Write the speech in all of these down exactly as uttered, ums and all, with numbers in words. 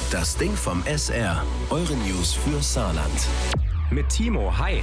Das Ding vom S R. Eure News für Saarland. Mit Timo, hi.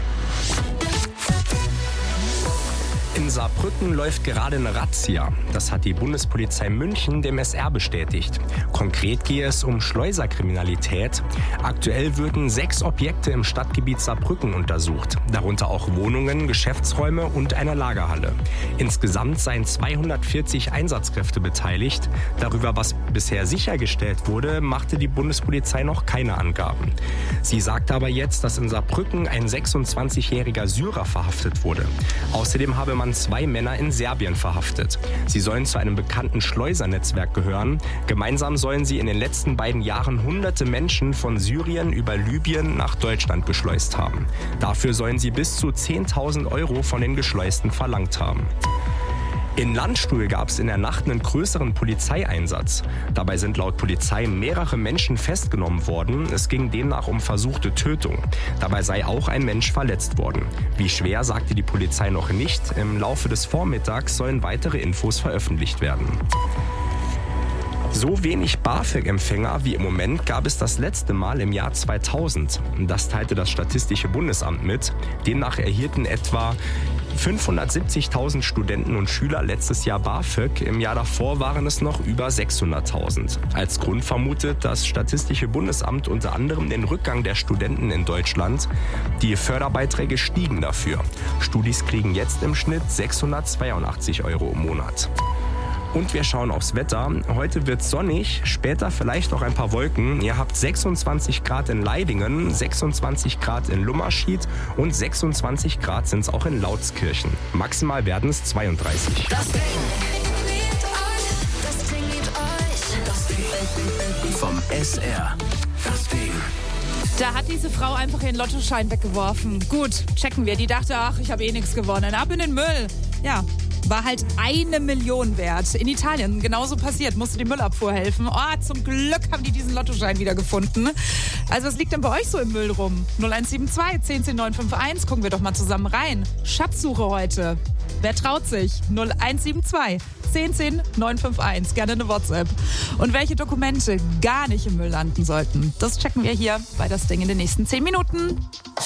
In Saarbrücken läuft gerade eine Razzia. Das hat die Bundespolizei München dem S R bestätigt. Konkret gehe es um Schleuserkriminalität. Aktuell würden sechs Objekte im Stadtgebiet Saarbrücken untersucht. Darunter auch Wohnungen, Geschäftsräume und eine Lagerhalle. Insgesamt seien zweihundertvierzig Einsatzkräfte beteiligt. Darüber, was bisher sichergestellt wurde, machte die Bundespolizei noch keine Angaben. Sie sagte aber jetzt, dass in Saarbrücken ein sechsundzwanzigjähriger Syrer verhaftet wurde. Außerdem habe man zwei Männer in Serbien verhaftet. Sie sollen zu einem bekannten Schleusernetzwerk gehören. Gemeinsam sollen sie in den letzten beiden Jahren hunderte Menschen von Syrien über Libyen nach Deutschland geschleust haben. Dafür sollen sie bis zu zehntausend Euro von den Geschleusten verlangt haben. In Landstuhl gab es in der Nacht einen größeren Polizeieinsatz. Dabei sind laut Polizei mehrere Menschen festgenommen worden. Es ging demnach um versuchte Tötung. Dabei sei auch ein Mensch verletzt worden. Wie schwer, sagte die Polizei noch nicht. Im Laufe des Vormittags sollen weitere Infos veröffentlicht werden. So wenig BAföG-Empfänger wie im Moment gab es das letzte Mal im Jahr zweitausend. Das teilte das Statistische Bundesamt mit. Demnach erhielten etwa fünfhundertsiebzigtausend Studenten und Schüler letztes Jahr BAföG. Im Jahr davor waren es noch über sechshunderttausend. Als Grund vermutet das Statistische Bundesamt unter anderem den Rückgang der Studenten in Deutschland. Die Förderbeiträge stiegen dafür. Studis kriegen jetzt im Schnitt sechshundertzweiundachtzig Euro im Monat. Und wir schauen aufs Wetter. Heute wird sonnig, später vielleicht auch ein paar Wolken. Ihr habt sechsundzwanzig Grad in Leidingen, sechsundzwanzig Grad in Lummerschied und sechsundzwanzig Grad sind es auch in Lautskirchen. Maximal werden es zweiunddreißig. Das Ding. Das Ding liebt euch. Das Ding. Vom S R. Das Ding. Da hat diese Frau einfach ihren Lottoschein weggeworfen. Gut, checken wir. Die dachte, ach, ich habe eh nichts gewonnen. Ab in den Müll. Ja, war halt eine Million wert. In Italien genauso passiert, musste die Müllabfuhr helfen. Oh, zum Glück haben die diesen Lottoschein wieder gefunden. Also was liegt denn bei euch so im Müll rum? null eins sieben zwei, zehn zehn neun fünf eins, gucken wir doch mal zusammen rein. Schatzsuche heute. Wer traut sich? null eins sieben zwei, zehn zehn neun fünf eins, gerne eine WhatsApp. Und welche Dokumente gar nicht im Müll landen sollten, das checken wir hier bei Das Ding in den nächsten zehn Minuten.